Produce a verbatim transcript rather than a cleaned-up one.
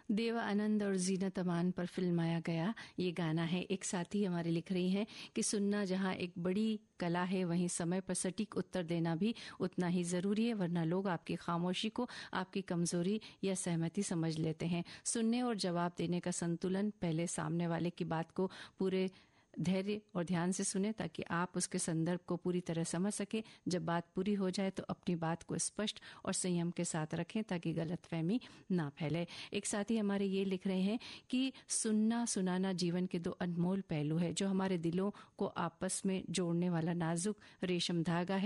देवा आनंद और जीनत अमान पर फिल्माया गया ये गाना है। एक साथी हमारे लिख रही हैं कि सुनना जहां एक बड़ी कला है, वहीं समय पर सटीक उत्तर देना भी उतना ही जरूरी है, वरना लोग आपकी खामोशी को आपकी कमजोरी या सहमति समझ लेते हैं। सुनने और जवाब देने का संतुलन, पहले सामने वाले की बात को पूरे धैर्य और ध्यान से सुने ताकि आप उसके संदर्भ को पूरी तरह समझ सके। जब बात पूरी हो जाए तो अपनी बात को स्पष्ट और संयम के साथ रखें ताकि गलतफहमी ना फैले। एक साथी हमारे ये लिख रहे हैं कि सुनना सुनाना जीवन के दो अनमोल पहलू है, जो हमारे दिलों को आपस में जोड़ने वाला नाजुक रेशम धागा है।